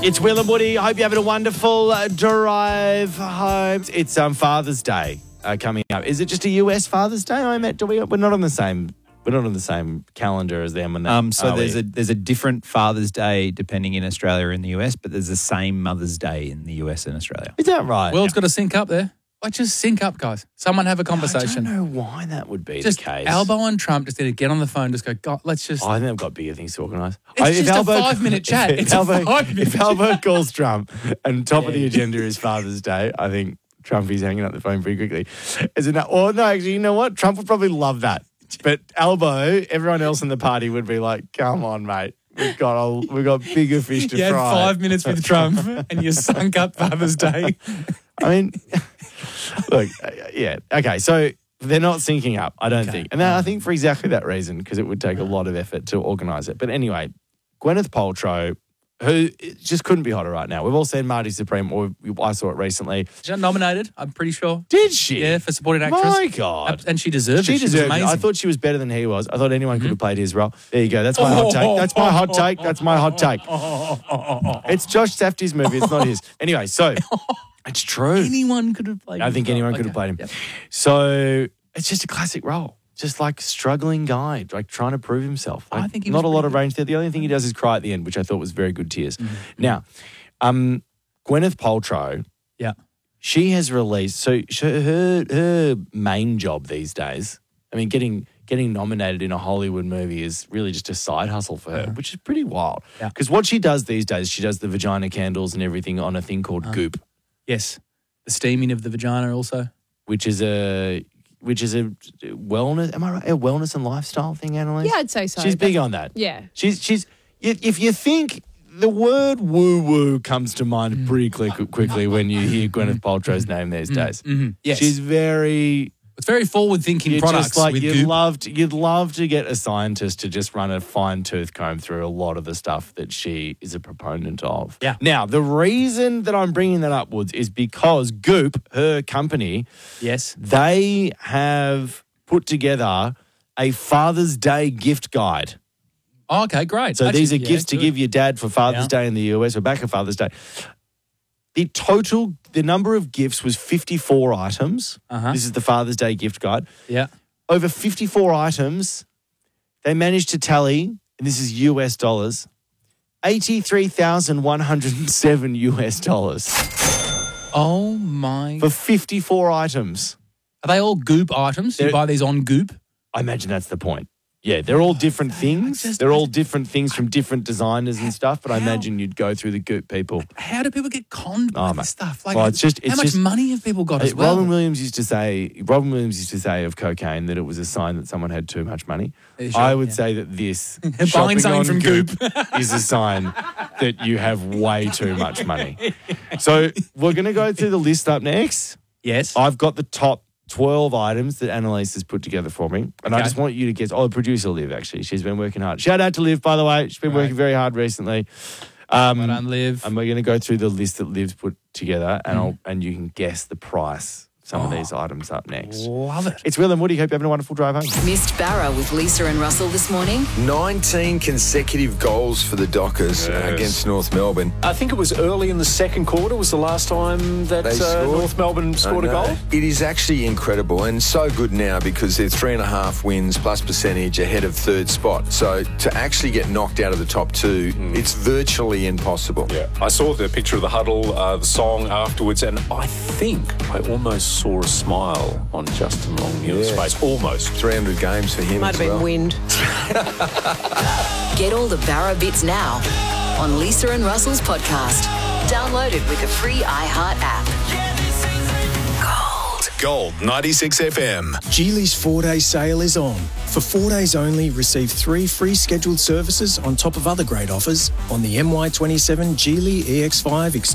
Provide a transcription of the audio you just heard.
It's Will and Woody. I hope you're having a wonderful drive home. It's Father's Day coming up. Is it just a US Father's Day? We're not on the same. We're not on the same calendar as them. So there's a different Father's Day depending in Australia and the US, but there's the same Mother's Day in the US and Australia. Is that right? World's got to sync up there. Like, just sync up, guys. Someone have a conversation. I don't know why that would be just the case. Albo and Trump just need to get on the phone. Just go, God, let's just. I think they've got bigger things to organise. It's just a 5-minute chat. It's a 5-minute If Albo calls Trump and top of the agenda is Father's Day, I think Trumpy's hanging up the phone pretty quickly. Actually, you know what? Trump would probably love that. But Albo, everyone else in the party would be like, come on, mate. We've got bigger fish to fry. You had 5 minutes with Trump and you sunk up Father's Day. I mean, look, yeah. Okay, so they're not syncing up, I don't think. And I think for exactly that reason, because it would take a lot of effort to organise it. But anyway, Gwyneth Paltrow, who just couldn't be hotter right now. We've all seen Marty Supreme, or I saw it recently. She got nominated, I'm pretty sure. Did she? Yeah, for supporting actress. My God. And she deserved it. She deserved it. Amazing. I thought she was better than he was. I thought anyone could have played his role. There you go. That's my hot take. That's my hot take. That's my hot take. It's Josh Safdie's movie. It's not his. Anyway, so it's true. Anyone could have played him. I think anyone could have played him. Yep. So it's just a classic role. Just like struggling guy, like trying to prove himself. Like, I think he not was a lot of good. range there. The only thing he does is cry at the end, which I thought was very good tears. Now, Gwyneth Paltrow, she has released. So her main job these days. I mean, getting nominated in a Hollywood movie is really just a side hustle for her, which is pretty wild. Because what she does these days, she does the vagina candles and everything on a thing called Goop. Yes, the steaming of the vagina also, which is a wellness. Am I right? A wellness and lifestyle thing, Annalise? Yeah, I'd say so. She's big on that. Yeah. She's. If you think the word woo woo comes to mind pretty quickly when you hear Gwyneth Paltrow's name these days. Yes, she's very. It's very forward-thinking products. Just like with you'd love to get a scientist to just run a fine-tooth comb through a lot of the stuff that she is a proponent of. Yeah. Now, the reason that I'm bringing that up, Woods, is because Goop, her company, they have put together a Father's Day gift guide. Oh, okay, great. So these are gifts to give your dad for Father's Day in the US, or back at Father's Day. The number of gifts was 54 items. This is the Father's Day gift guide. Yeah. Over 54 items, they managed to tally, and this is US dollars, $83,107 US dollars. Oh my! For 54 items. Are they all Goop items? You buy these on Goop? I imagine that's the point. Yeah, they're all different things. They're all different things from different designers and stuff, but I imagine you'd go through the Goop people. How do people get conned by this stuff? Like, well, how much money have people got as well? Robin Williams used to say of cocaine that it was a sign that someone had too much money. Sure, I would say that this buying something from Goop is a sign that you have way too much money. So we're going to go through the list up next. Yes. I've got the top 12 items that Annalise has put together for me. And I just want you to guess. Oh, the producer, Liv, actually. She's been working hard. Shout out to Liv, by the way. She's been working very hard recently. Well done, Liv. And we're going to go through the list that Liv's put together, and you can guess the price. Some of these items up next. Love it. It's Will and Woody. Hope you're having a wonderful drive home. Missed Barra with Lisa and Russell this morning. 19 consecutive goals for the Dockers against North Melbourne. I think it was early in the second quarter was the last time that North Melbourne scored a goal. It is actually incredible and so good now because they're 3.5 wins plus percentage ahead of third spot. So to actually get knocked out of the top two, it's virtually impossible. Yeah, I saw the picture of the huddle, the song afterwards, and I think I almost saw a smile on Justin Longmuir's face. Almost. 300 games for him. Might have been wind. Get all the Barra bits now on Lisa and Russell's podcast. Download it with the free iHeart app. Gold 96 FM. Geely's 4-day sale is on. For 4 days only, receive 3 free scheduled services on top of other great offers on the MY27 Geely EX5